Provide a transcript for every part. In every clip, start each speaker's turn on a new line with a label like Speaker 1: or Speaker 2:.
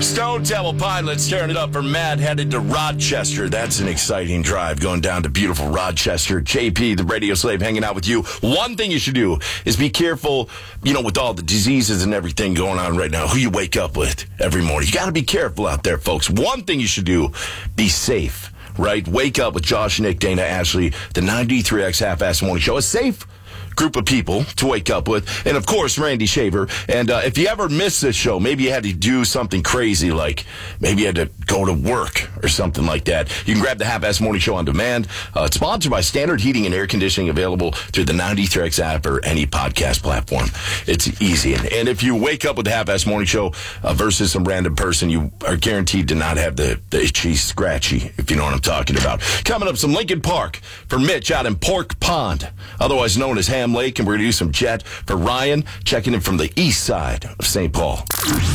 Speaker 1: Stone Temple Pilots tearing it up for Matt, headed to Rochester. That's an exciting drive, going down to beautiful Rochester. JP, the radio slave, hanging out with you. One thing you should do is be careful, with all the diseases and everything going on right now, who you wake up with every morning. You got to be careful out there, folks. One thing you should do, be safe, right? Wake up with Josh, Nick, Dana, Ashley, the 93X Half-Ass Morning Show. A safe group of people to wake up with, and of course Randy Shaver. And if you ever missed this show, maybe you had to do something crazy, like maybe you had to go to work or something like that, you can grab the Half-Ass Morning Show on demand. It's sponsored by Standard Heating and Air Conditioning, available through the 93X app or any podcast platform. It's easy. And if you wake up with the Half-Ass Morning Show versus some random person, you are guaranteed to not have the itchy scratchy, if you know what I'm talking about. Coming up, some Lincoln Park for Mitch out in Pork Pond, otherwise known as Ham Lake, and we're going to do some Jet for Ryan, checking in from the east side of St. Paul.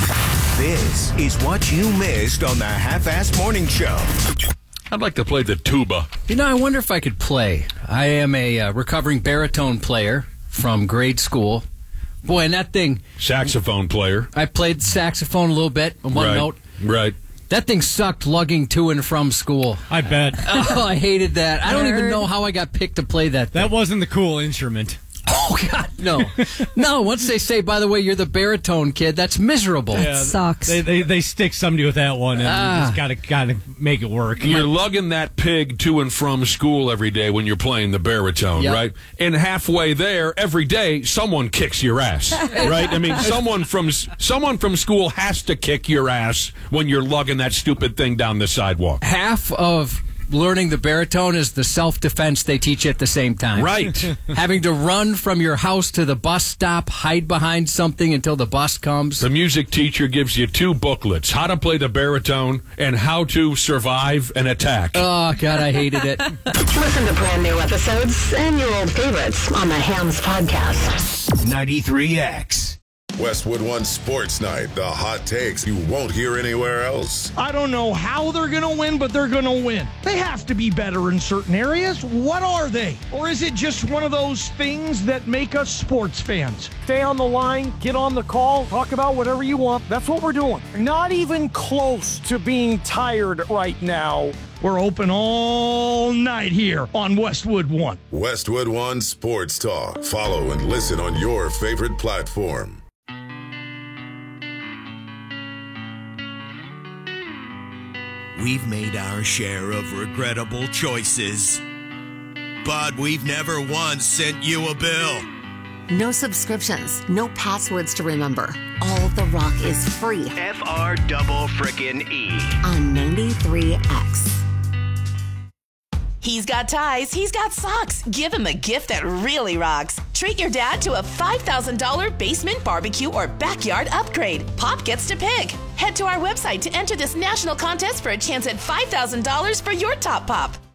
Speaker 2: This is what you missed on the Half-Ass Morning Show.
Speaker 3: I'd like to play the tuba.
Speaker 4: I wonder if I could play. I am a recovering baritone player from grade school. Boy, and that thing...
Speaker 3: Saxophone player.
Speaker 4: I played saxophone a little bit on one note.
Speaker 3: Right.
Speaker 4: That thing sucked lugging to and from school.
Speaker 5: I bet.
Speaker 4: Oh, I hated that. I don't even know how I got picked to play that thing.
Speaker 5: That wasn't the cool instrument.
Speaker 4: Oh, God, no. No, once they say, by the way, you're the baritone kid, that's miserable.
Speaker 5: Yeah,
Speaker 6: sucks.
Speaker 5: They stick somebody with that one, and you just gotta make it work.
Speaker 3: You're lugging that pig to and from school every day when you're playing the baritone, right? And halfway there, every day, someone kicks your ass, right? I mean, someone from school has to kick your ass when you're lugging that stupid thing down the sidewalk.
Speaker 4: Half of learning the baritone is the self-defense they teach you at the same time.
Speaker 3: Right.
Speaker 4: Having to run from your house to the bus stop, hide behind something until the bus comes.
Speaker 3: The music teacher gives you 2 booklets, how to play the baritone and how to survive an attack.
Speaker 4: Oh, God, I hated it.
Speaker 7: Listen to brand new episodes and your old favorites on the Hams Podcast.
Speaker 2: 93X.
Speaker 8: Westwood One Sports Night, the hot takes you won't hear anywhere else.
Speaker 9: I don't know how they're going to win, but they're going to win. They have to be better in certain areas. What are they? Or is it just one of those things that make us sports fans? Stay on the line, get on the call, talk about whatever you want. That's what we're doing. Not even close to being tired right now. We're open all night here on Westwood One.
Speaker 8: Westwood One Sports Talk. Follow and listen on your favorite platform.
Speaker 2: We've made our share of regrettable choices, but we've never once sent you a bill.
Speaker 10: No subscriptions, no passwords to remember. All The Rock is free.
Speaker 2: FR-double-frickin-E.
Speaker 10: On 93X.
Speaker 11: He's got ties, he's got socks. Give him a gift that really rocks. Treat your dad to a $5,000 basement barbecue or backyard upgrade. Pop gets to pick. Head to our website to enter this national contest for a chance at $5,000 for your top pop.